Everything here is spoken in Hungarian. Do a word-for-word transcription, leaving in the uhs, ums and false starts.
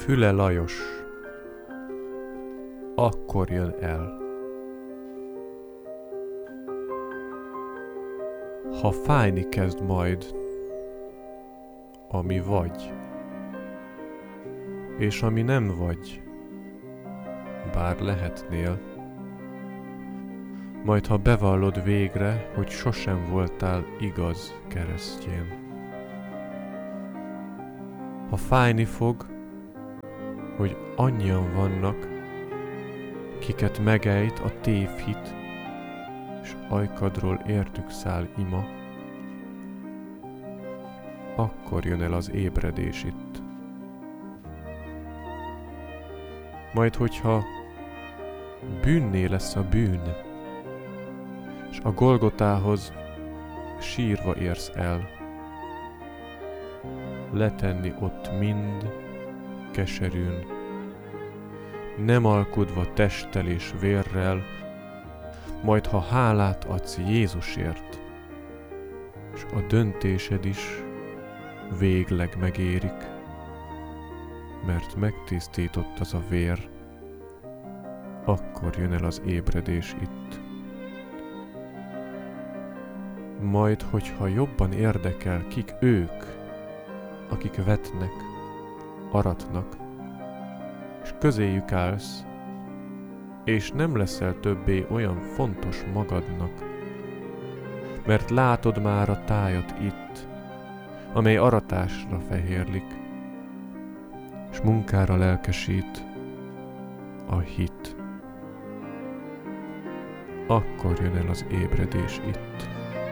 Füle Lajos akkor jön el. Ha fájni kezd majd, ami vagy, és ami nem vagy, bár lehetnél, majd ha bevallod végre, hogy sosem voltál igaz keresztjén. Ha fájni fog, hogy annyian vannak, kiket megejt a tévhit, s ajkadról értük száll ima, akkor jön el az ébredés itt. Majd hogyha bűnné lesz a bűn, s a Golgotához sírva érsz el, letenni ott mind keserűn, nem alkudva testtel és vérrel, majd ha hálát adsz Jézusért, s a döntésed is végleg megérik, mert megtisztított az a vér, akkor jön el az ébredés itt. Majd, hogyha jobban érdekel, kik ők, akik vetnek, aratnak, és közéjük állsz, és nem leszel többé olyan fontos magadnak, mert látod már a tájat itt, amely aratásra fehérlik, és munkára lelkesít a hit. Akkor jön el az ébredés itt.